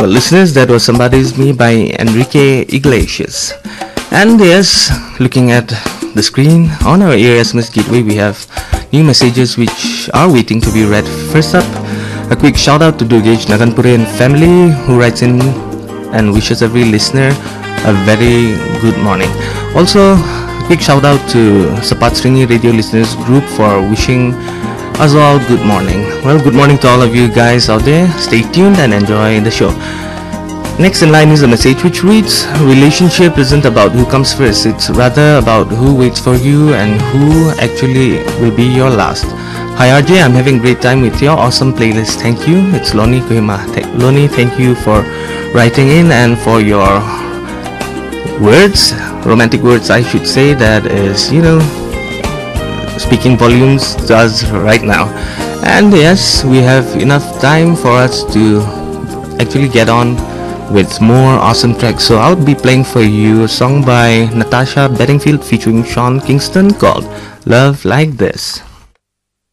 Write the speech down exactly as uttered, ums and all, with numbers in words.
Well, listeners, that was Somebody's Me by Enrique Iglesias. And yes, looking at the screen on our A S M S gateway, we have new messages which are waiting to be read. First up, a quick shout out to Durgesh Naganpure and family, who writes in and wishes every listener a very good morning. Also, a quick shout out to Sapat Sringi Radio Listeners Group for wishing us all good morning. Well, good morning to all of you guys out there. Stay tuned and enjoy the show. Next in line is a message which reads, relationship isn't about who comes first, it's rather about who waits for you and who actually will be your last. Hi R J, I'm having a great time with your awesome playlist. Thank you. It's Loni Kohima. Th- Loni, thank you for writing in and for your words, romantic words I should say, that is, you know, speaking volumes to us right now. And yes, we have enough time for us to actually get on with more awesome tracks. So I'll be playing for you a song by Natasha Bedingfield featuring Sean Kingston called Love Like This.